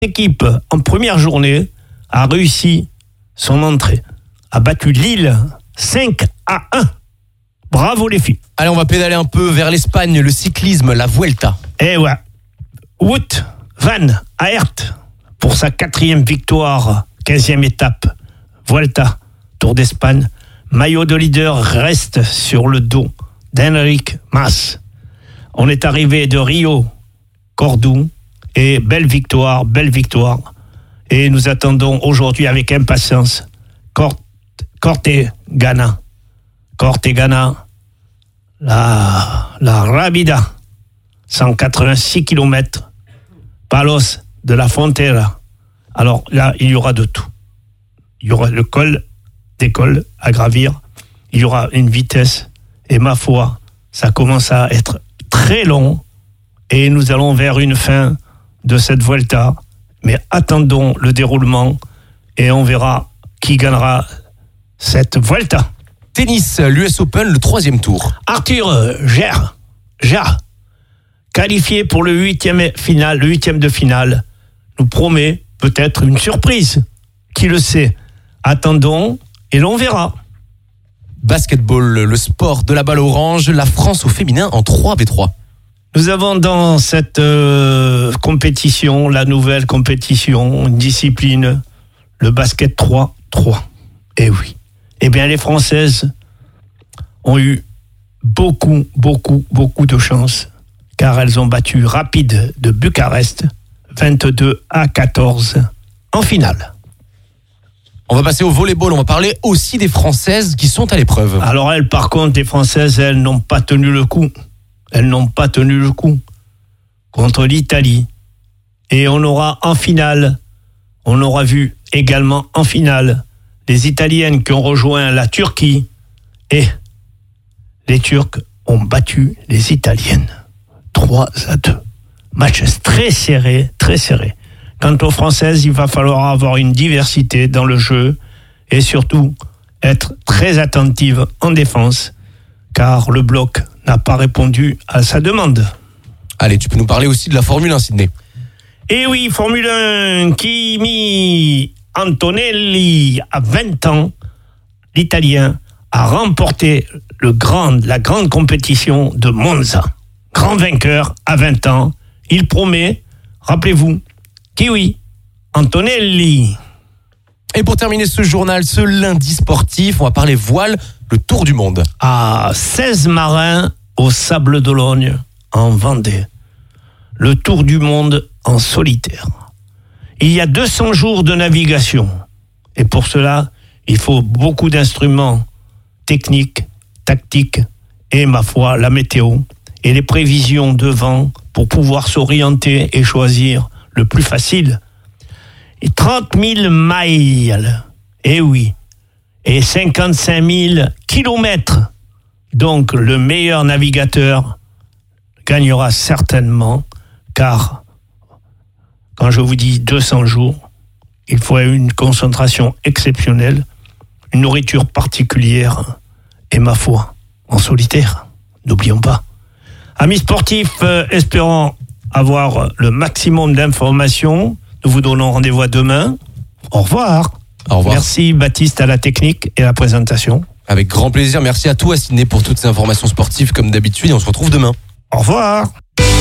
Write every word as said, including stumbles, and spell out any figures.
L'équipe, en première journée, a réussi son entrée. A battu Lille cinq à un. Bravo les filles. Allez, on va pédaler un peu vers l'Espagne, le cyclisme, la Vuelta. Eh ouais. Wout van Aert pour sa quatrième victoire, quinzième étape. Vuelta, Tour d'Espagne. Maillot de leader reste sur le dos d'Enric Mas. On est arrivé de Rio, Cordoue, et belle victoire, belle victoire. Et nous attendons aujourd'hui avec impatience Cortegana. Cortegana, la, la Rabida, cent quatre-vingt-six kilomètres, Palos de la Frontera. Alors là, il y aura de tout. Il y aura le col des cols à gravir, il y aura une vitesse, et ma foi, ça commence à être très long, et nous allons vers une fin de cette Vuelta, mais attendons le déroulement, et on verra qui gagnera cette Vuelta. Tennis, l'U S Open, le troisième tour. Arthur Gère, Gère, qualifié pour le huitième finale, le huitième de finale, nous promet peut-être une surprise. Qui le sait? Attendons et l'on verra. Basketball, le sport de la balle orange, la France au féminin en trois contre trois. Nous avons dans cette euh, compétition, la nouvelle compétition, une discipline, le basket trois contre trois. Eh oui. Eh bien, les Françaises ont eu beaucoup, beaucoup, beaucoup de chance, car elles ont battu Rapide de Bucarest, vingt-deux à quatorze, en finale. On va passer au volleyball, on va parler aussi des Françaises qui sont à l'épreuve. Alors elles, par contre, les Françaises, elles n'ont pas tenu le coup. Elles n'ont pas tenu le coup contre l'Italie. Et on aura en finale, on aura vu également en finale, les Italiennes qui ont rejoint la Turquie, et les Turcs ont battu les Italiennes. trois à deux. Match très serré, très serré. Quant aux Françaises, il va falloir avoir une diversité dans le jeu et surtout être très attentive en défense, car le bloc n'a pas répondu à sa demande. Allez, tu peux nous parler aussi de la Formule un, Sydney. Eh oui, Formule un, Kimi Antonelli, à vingt ans, l'Italien a remporté le grand, la grande compétition de Monza. Grand vainqueur à vingt ans, il promet, rappelez-vous, Kiwi Antonelli. Et pour terminer ce journal, ce lundi sportif, on va parler voile, le tour du monde. À seize marins au Sable d'Olonne, en Vendée. Le tour du monde en solitaire. Il y a deux cents jours de navigation. Et pour cela, il faut beaucoup d'instruments techniques, tactiques et, ma foi, la météo et les prévisions de vent pour pouvoir s'orienter et choisir le plus facile. Et trente mille miles, eh oui, et cinquante-cinq mille kilomètres. Donc le meilleur navigateur gagnera certainement, car quand je vous dis deux cents jours, il faut une concentration exceptionnelle, une nourriture particulière et, ma foi, en solitaire. N'oublions pas. Amis sportifs, euh, espérons avoir le maximum d'informations. Nous vous donnons rendez-vous à demain. Au revoir. Au revoir. Merci Baptiste à la technique et à la présentation. Avec grand plaisir. Merci à toi, Sydney, pour toutes ces informations sportives comme d'habitude. Et on se retrouve demain. Au revoir.